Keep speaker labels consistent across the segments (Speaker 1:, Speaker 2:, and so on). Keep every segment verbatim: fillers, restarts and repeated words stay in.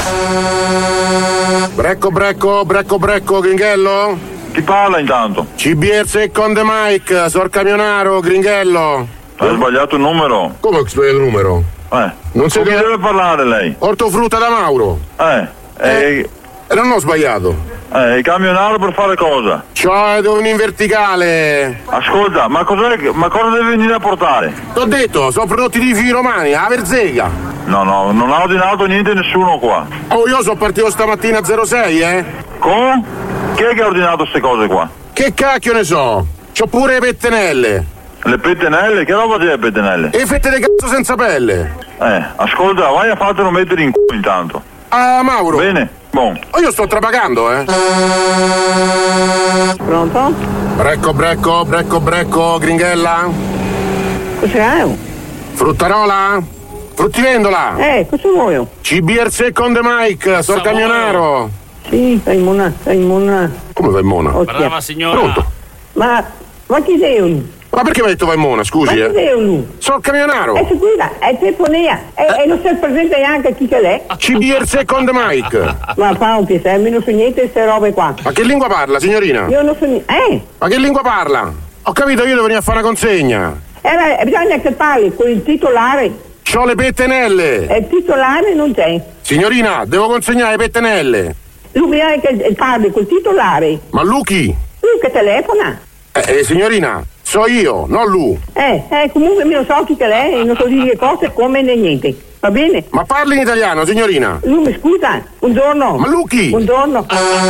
Speaker 1: Brecco, brecco, brecco, brecco, Gringhello?
Speaker 2: Chi parla intanto?
Speaker 1: C B R Secco on the mic, Sor Camionaro, Gringhello.
Speaker 2: Hai sbagliato il numero?
Speaker 1: Come ho sbagliato il numero?
Speaker 2: Eh.
Speaker 1: Non si
Speaker 2: Con chi
Speaker 1: deve...
Speaker 2: deve parlare lei?
Speaker 1: Ortofrutta da Mauro.
Speaker 2: Eh.
Speaker 1: Eh. E non ho sbagliato.
Speaker 2: Eh, il camionaro per fare cosa?
Speaker 1: Cioè, devo in verticale.
Speaker 2: Ascolta, ma cos'è che, ma cosa deve venire a portare?
Speaker 1: T'ho detto, sono prodotti di fili romani, a Verzega.
Speaker 2: No, no, non ha ordinato niente nessuno qua.
Speaker 1: Oh, io sono partito stamattina a zero sei, eh?
Speaker 2: Come? Chi è che ha ordinato queste cose qua?
Speaker 1: Che cacchio ne so? C'ho pure le pettenelle.
Speaker 2: Le pettenelle? Che roba c'è le pettenelle?
Speaker 1: E fette di cazzo senza pelle.
Speaker 2: Eh, ascolta, vai a fartelo mettere in culo intanto.
Speaker 1: Ah, Mauro.
Speaker 2: Bene, buon.
Speaker 1: Oh, io sto trapagando, eh.
Speaker 3: Pronto?
Speaker 1: Brecco, brecco, brecco, brecco, Gringhella?
Speaker 3: Cos'è?
Speaker 1: Fruttarola? Fruttivendola?
Speaker 3: Eh, cosa vuoi?
Speaker 1: C B R Secco on the mic, Sor Camionaro.
Speaker 3: Sì, sei mona, sei mona.
Speaker 1: Come vai mona?
Speaker 4: Brava signora.
Speaker 1: Pronto?
Speaker 3: Ma, ma chi sei?
Speaker 1: Ma perché mi hai detto vai mona, scusi,
Speaker 3: Ma chi
Speaker 1: eh?
Speaker 3: sei?
Speaker 1: Sor Camionaro.
Speaker 3: È sicura, è telefonia. E, e non sei presente neanche chi che l'è?
Speaker 1: C B R Secco on the mic.
Speaker 3: Ma fa un piacere, io non so niente di queste robe qua.
Speaker 1: Ma che lingua parla, signorina?
Speaker 3: Io non so niente. Eh?
Speaker 1: Ma che lingua parla? Ho capito, io devo venire a fare una consegna.
Speaker 3: Eh, beh, bisogna che parli con il titolare.
Speaker 1: C'ho le pettenelle.
Speaker 3: E il titolare non c'è.
Speaker 1: Signorina, devo consegnare le pettenelle.
Speaker 3: Lui bisogna che parli col titolare.
Speaker 1: Ma lui chi?
Speaker 3: Lui che telefona.
Speaker 1: Eh, eh, signorina, so io, non lui.
Speaker 3: Eh, eh, comunque io non so chi che lei, non so dire cose come né niente. Va bene?
Speaker 1: Ma parli in italiano, signorina?
Speaker 3: Lui mi scusa, buongiorno.
Speaker 1: Ma lui chi?
Speaker 3: Buongiorno.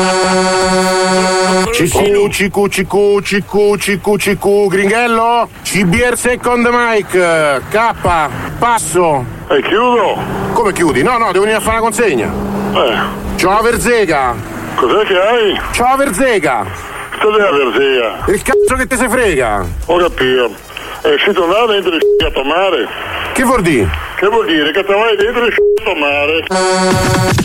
Speaker 1: Cicu, cicu, cicu, cicu, cicu, cicu, Gringhello? C B R Secco on the mic, K, passo.
Speaker 2: E chiudo?
Speaker 1: Come chiudi? No, no, devo venire a fare una consegna.
Speaker 2: Eh,
Speaker 1: C'ho la Verzega.
Speaker 2: cos'è che hai?
Speaker 1: C'ho la Verzega.
Speaker 2: Cos'è la verzea?
Speaker 1: Il cazzo che te se frega.
Speaker 2: Ho capito. E si tornava dentro il c***o a tomare?
Speaker 1: Che vuol dire?
Speaker 2: Che vuol dire? Che te vai dentro il c***o a tomare?